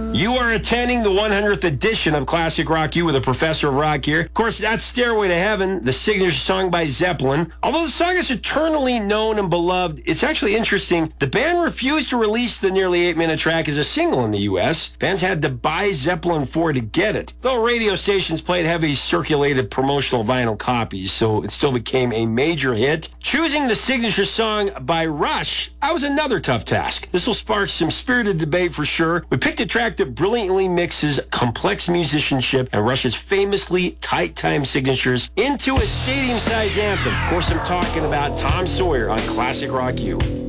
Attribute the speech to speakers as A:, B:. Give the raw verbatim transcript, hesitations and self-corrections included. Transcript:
A: You are attending the one hundredth edition of Classic Rock U with a Professor of Rock here. Of course, that's Stairway to Heaven, the signature song by Zeppelin. Although the song is eternally known and beloved, it's actually interesting. The band refused to release the nearly eight-minute track as a single in the U S. Fans had to buy Zeppelin four to get it. Though radio stations played heavy circulated promotional vinyl copies, so it still became a major hit. Choosing the signature song by Rush, that was another tough task. This will spark some spirited debate for sure. We picked a track that brilliantly mixes complex musicianship and Rush's famously tight time signatures into a stadium-sized anthem. Of course, I'm talking about Tom Sawyer on Classic Rock U.